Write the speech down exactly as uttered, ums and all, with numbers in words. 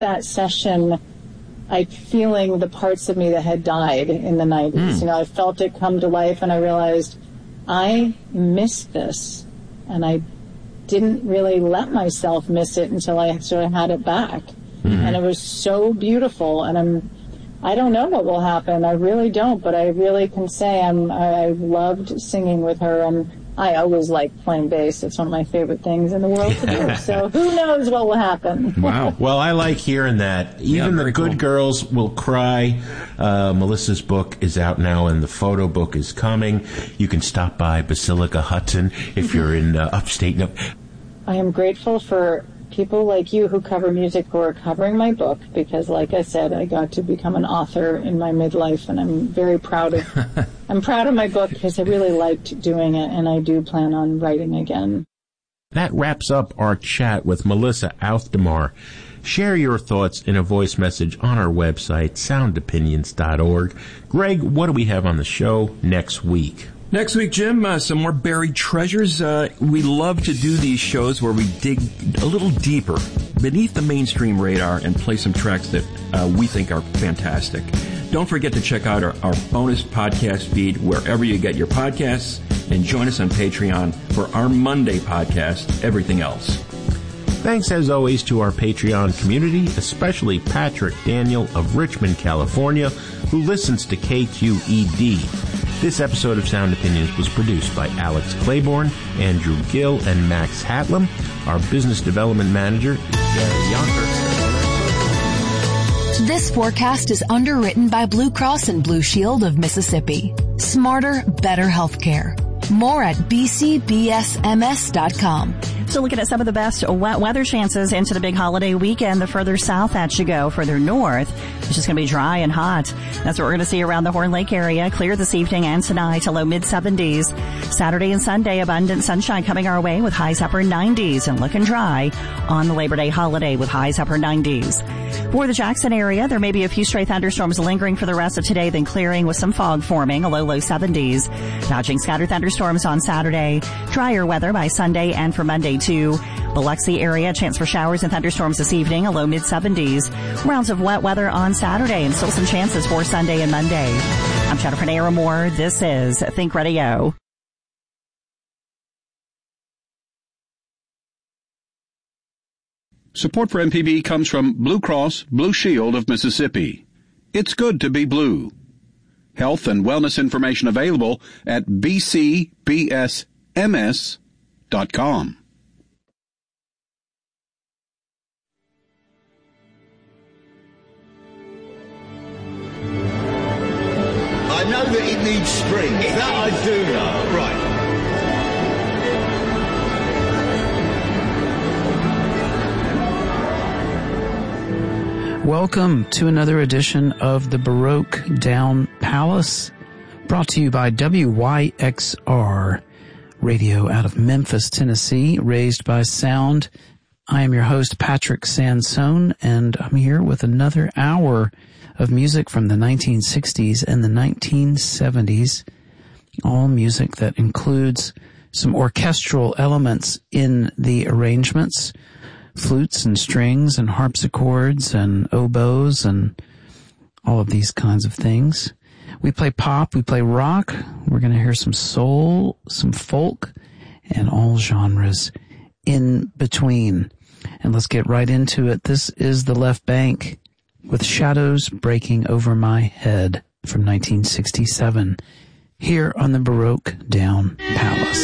that session, I feeling the parts of me that had died in the nineties. Mm. You know, I felt it come to life, and I realized I missed this, and I didn't really let myself miss it until I sort of had it back. Mm-hmm. And it was so beautiful, and I'm, I don't know what will happen. I really don't, but I really can say I'm, I loved singing with her, and I always like playing bass. It's one of my favorite things in the world to do. So who knows what will happen? Wow. Well, I like hearing that. Even yeah, the good cool. girls will cry. Uh, Melissa's book is out now, and the photo book is coming. You can stop by Basilica Hudson if you're in uh, upstate. No- I am grateful for people like you who cover music who are covering my book, because like I said, I got to become an author in my midlife, and I'm very proud of I'm proud of my book because I really liked doing it, and I do plan on writing again. That wraps up our chat with Melissa Aufdemar. Share your thoughts in a voice message on our website, sound opinions dot org. Greg, what do we have on the show next week? Next week, Jim, uh, some more buried treasures. Uh, we love to do these shows where we dig a little deeper beneath the mainstream radar and play some tracks that uh, we think are fantastic. Don't forget to check out our, our bonus podcast feed wherever you get your podcasts, and join us on Patreon for our Monday podcast, Everything Else. Thanks, as always, to our Patreon community, especially Patrick Daniel of Richmond, California, who listens to K Q E D. This episode of Sound Opinions was produced by Alex Claiborne, Andrew Gill, and Max Hatlam. Our business development manager is Gary Yonker. This forecast is underwritten by Blue Cross and Blue Shield of Mississippi. Smarter, better healthcare. More at b c b s m s dot com. So looking at some of the best wet weather chances into the big holiday weekend. The further south that you go, further north, it's just going to be dry and hot. That's what we're going to see around the Horn Lake area. Clear this evening and tonight to low mid seventies. Saturday and Sunday, abundant sunshine coming our way with highs upper nineties, and looking dry on the Labor Day holiday with highs upper nineties. For the Jackson area, there may be a few stray thunderstorms lingering for the rest of today, then clearing with some fog forming, a low, low seventies. Dodging scattered thunderstorms on Saturday. Drier weather by Sunday and for Monday, too. Biloxi area, chance for showers and thunderstorms this evening, a low mid seventies. Rounds of wet weather on Saturday, and still some chances for Sunday and Monday. I'm Jennifer Naramore. This is Think Radio. Support for M P B comes from Blue Cross Blue Shield of Mississippi. It's good to be blue. Health and wellness information available at b c b s m s dot com. I know that it needs spring. That I do know. Right. Welcome to another edition of the Baroque Down Palace, brought to you by W Y X R Radio out of Memphis, Tennessee, raised by sound. I am your host, Patrick Sansone, and I'm here with another hour of music from the nineteen sixties and the nineteen seventies, all music that includes some orchestral elements in the arrangements, flutes and strings and harpsichords and oboes and all of these kinds of things. We play pop, we play rock, we're going to hear some soul, some folk, and all genres in between. And let's get right into it. This is The Left Bank with Shadows Breaking Over My Head from nineteen sixty-seven here on the Baroque Down Palace.